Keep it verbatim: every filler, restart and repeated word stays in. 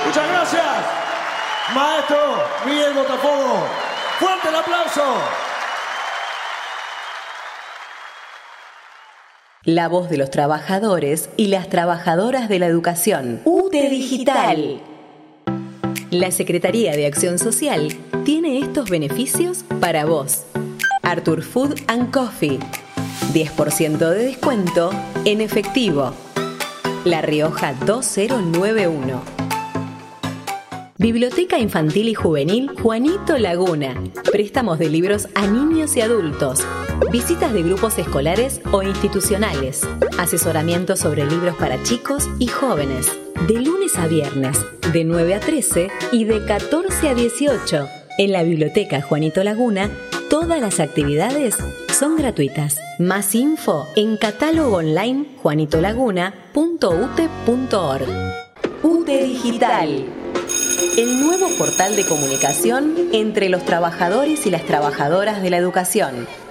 Muchas gracias, maestro Miguel Botafogo. ¡Fuerte el aplauso! La voz de los trabajadores y las trabajadoras de la educación. U T E Digital. La Secretaría de Acción Social tiene estos beneficios para vos. Arthur Food and Coffee. diez por ciento de descuento en efectivo. La Rioja dos mil noventa y uno. Biblioteca Infantil y Juvenil Juanito Laguna. Préstamos de libros a niños y adultos. Visitas de grupos escolares o institucionales. Asesoramiento sobre libros para chicos y jóvenes. De lunes a viernes, de nueve a trece y de catorce a dieciocho. En la Biblioteca Juanito Laguna, todas las actividades son gratuitas. Más info en catálogo online juanito laguna punto u t e punto org. U T E Digital. El nuevo portal de comunicación entre los trabajadores y las trabajadoras de la educación.